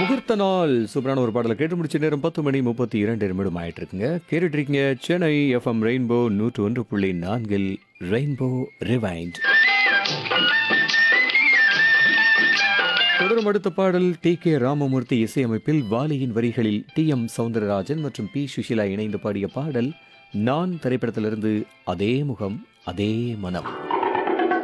முகூர்த்த நாள் சூப்பரான ஒரு பாடலை கேட்டு முடிச்ச நேரம் 10:32 ஆயிட்டு இருக்குங்க. கேட்டுட்டு இருக்கீங்க Chennai FM rainbow 101.4 rainbow rewind. தொடரும் அடுத்த பாடல் டி.கே. ராமமூர்த்தி இசையமைப்பில் வாலியின் வரிகளில் டி.எம். சௌந்தரராஜன் மற்றும் பி. சுஷீலா இணைந்து பாடிய பாடல் நான் திரைப்படத்திலிருந்து அதே முகம் அதே மனம்.